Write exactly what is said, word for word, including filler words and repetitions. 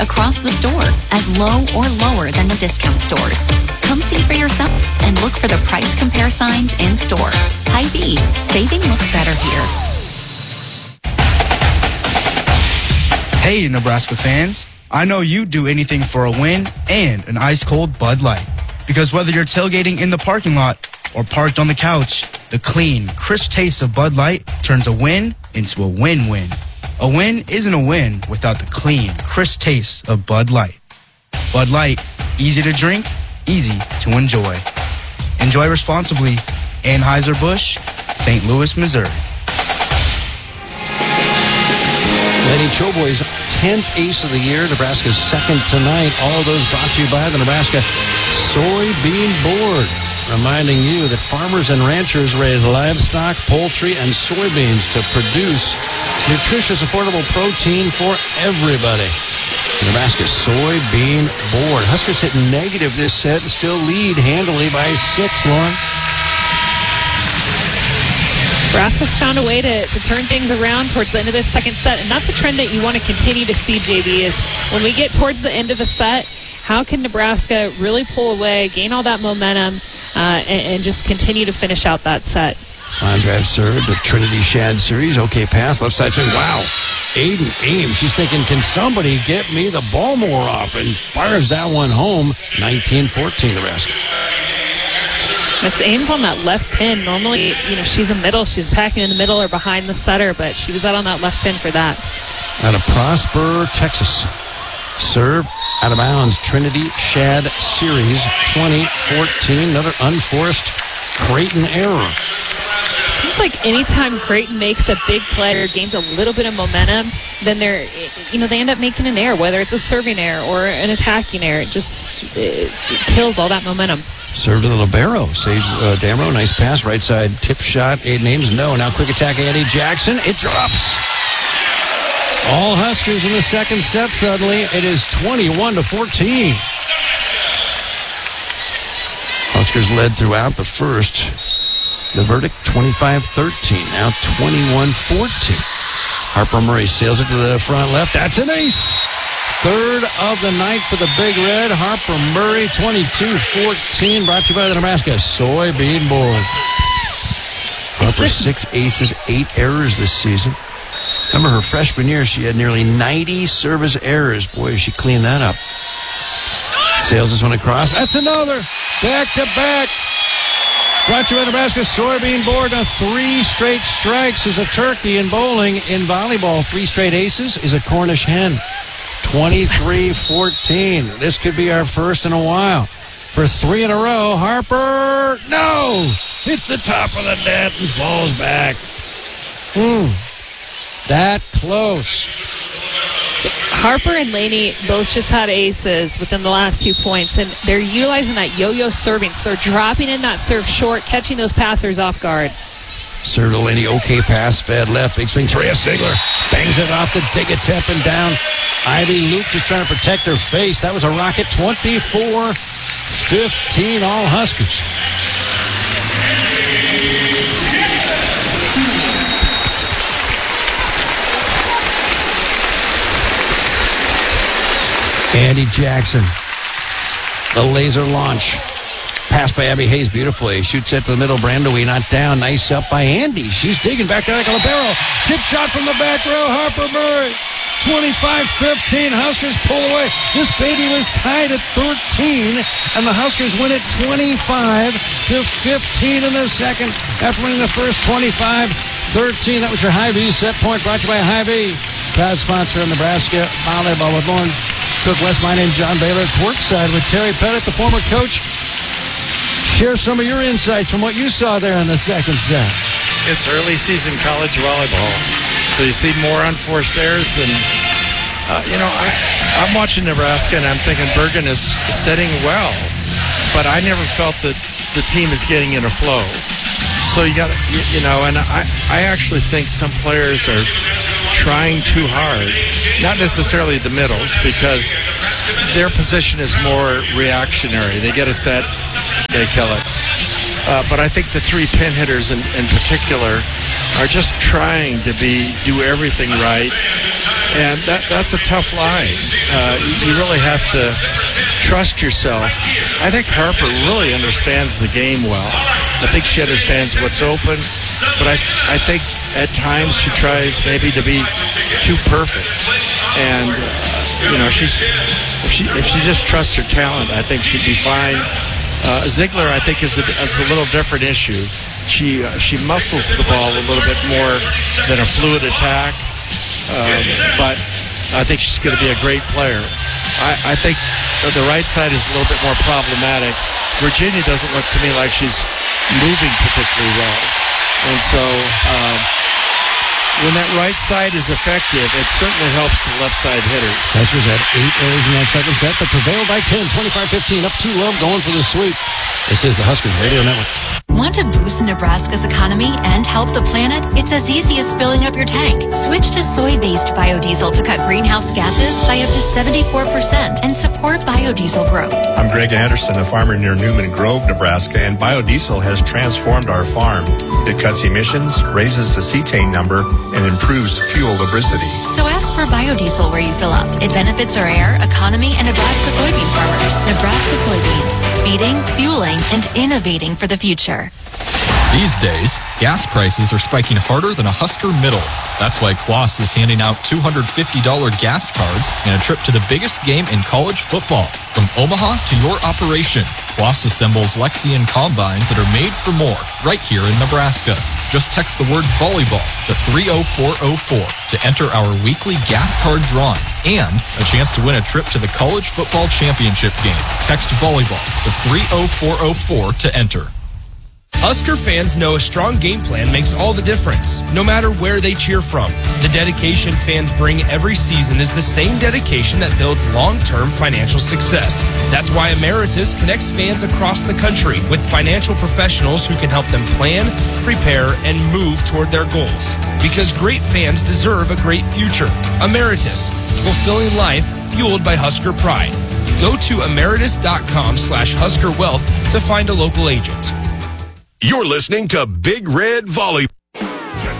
across the store, as low or lower than the discount stores. Come see for yourself and look for the price compare signs in store. Hy-Vee, saving looks better here. Hey, Nebraska fans. I know you'd do anything for a win and an ice-cold Bud Light. Because whether you're tailgating in the parking lot or parked on the couch, the clean, crisp taste of Bud Light turns a win into a win-win. A win isn't a win without the clean, crisp taste of Bud Light. Bud Light, easy to drink, easy to enjoy. Enjoy responsibly. Anheuser-Busch, Saint Louis, Missouri. Lenny Choboy's tenth ace of the year. Nebraska's second tonight. All of those brought to you by the Nebraska Soybean Board. Reminding you that farmers and ranchers raise livestock, poultry, and soybeans to produce nutritious, affordable protein for everybody. The Nebraska Soybean Board. Huskers hit negative this set and still lead handily by six, Lauren. Nebraska's found a way to, to turn things around towards the end of this second set, and that's a trend that you want to continue to see, J B, is when we get towards the end of a set, how can Nebraska really pull away, gain all that momentum, uh, and, and just continue to finish out that set? On drive serve, the Trinity Shad series. Okay, pass, left side swing. Wow. Aiden Ames. She's thinking, can somebody get me the ball more often? Fires that one home. nineteen fourteen, Nebraska. It's Ames on that left pin. Normally, you know, she's a middle. She's attacking in the middle or behind the setter, but she was out on that left pin for that. Out of Prosper, Texas. Serve out of bounds. Trinity Shad series twenty fourteen. Another unforced Creighton error. Seems like anytime Creighton makes a big play or gains a little bit of momentum, then they're, you know, they end up making an error, whether it's a serving error or an attacking error. It just it, it kills all that momentum. Serve to the libero. Saves uh, Damro. Nice pass. Right side tip shot. Aiden Ames. No. Now quick attack. Andy Jackson. It drops. All Huskers in the second set suddenly. It is twenty-one to fourteen. Huskers led throughout the first. The verdict, twenty-five thirteen. Now twenty-one fourteen. Harper Murray sails it to the front left. That's an ace. Third of the night for the Big Red. Harper Murray, twenty-two fourteen. Brought to you by the Nebraska Soybean Board. Harper, six aces, eight errors this season. Remember her freshman year, she had nearly ninety service errors. Boy, she cleaned that up. Sails this one across. That's another. Back to back. Brought to you by Nebraska Soybean Board. Now three straight strikes is a turkey in bowling. In volleyball, three straight aces is a Cornish hen. twenty-three fourteen. This could be our first in a while. For three in a row, Harper, no! Hits the top of the net and falls back. Mm. That close. Harper and Laney both just had aces within the last two points, and they're utilizing that yo-yo serving. So they're dropping in that serve short, catching those passers off guard. Serve to Laney, okay pass, fed left, big swing. Therese Sigler bangs it off the Digatep and down. Ivy Luke just trying to protect her face. That was a rocket. twenty-four fifteen, all Huskers. Andy Jackson. The laser launch. Pass by Abby Hayes beautifully. Shoots it to the middle. Brandowie not down. Nice up by Andy. She's digging back there like a libero. Tip shot from the back row. Harper Murray. twenty-five fifteen. Huskers pull away. This baby was tied at thirteen, and the Huskers win it twenty-five to fifteen in the second after winning the first twenty-five thirteen. That was your Hy-Vee set point brought to you by Hy-Vee. Proud sponsor of Nebraska Volleyball with Lauren Cook West. My name's John Baylor. Courtside with Terry Pettit, the former coach. Share some of your insights from what you saw there in the second set. It's early season college volleyball, so you see more unforced errors than, uh, you know, I, I'm watching Nebraska and I'm thinking Bergen is setting well, but I never felt that the team is getting in a flow. So you got to, you, you know, and I, I actually think some players are trying too hard, not necessarily the middles, because their position is more reactionary. They get a set, they kill it. Uh, but I think the three pin hitters in, in particular are just trying to be do everything right And that, that's a tough line. Uh, you, you really have to trust yourself. I think Harper really understands the game well. I think she understands what's open, but I, I think at times she tries maybe to be too perfect. And, uh, you know, she's if she if she just trusts her talent, I think she'd be fine. Uh, Ziegler, I think, is a, is a little different issue. She uh, she muscles the ball a little bit more than a fluid attack, um, but I think she's going to be a great player. I, I think the right side is a little bit more problematic. Virginia doesn't look to me like she's moving particularly well, and so um, when that right side is effective, it certainly helps the left side hitters. Huskers had eight errors in that second set, but prevailed by ten, twenty-five fifteen, up two love, going for the sweep. This is the Huskers Radio Network. Want to boost Nebraska's economy and help the planet? It's as easy as filling up your tank. Switch to soy-based biodiesel to cut greenhouse gases by up to seventy-four percent and support biodiesel growth. I'm Greg Anderson, a farmer near Newman Grove, Nebraska, and biodiesel has transformed our farm. It cuts emissions, raises the cetane number, and improves fuel lubricity. So ask for biodiesel where you fill up. It benefits our air, economy, and Nebraska soybean farmers. Nebraska soybeans, feeding, fueling, and innovating for the future. These days, gas prices are spiking harder than a Husker middle. That's why Kloss is handing out two hundred fifty dollars gas cards and a trip to the biggest game in college football. From Omaha to your operation, Kloss assembles Lexion combines that are made for more right here in Nebraska. Just text the word volleyball to three oh four oh four to enter our weekly gas card drawing and a chance to win a trip to the college football championship game. Text volleyball to three oh four oh four to enter. Husker fans know a strong game plan makes all the difference, no matter where they cheer from. The dedication fans bring every season is the same dedication that builds long-term financial success. That's why Emeritus connects fans across the country with financial professionals who can help them plan, prepare, and move toward their goals. Because great fans deserve a great future. Emeritus, fulfilling life fueled by Husker pride. Go to emeritus.com slash Husker Wealth to find a local agent. You're listening to Big Red Volleyball.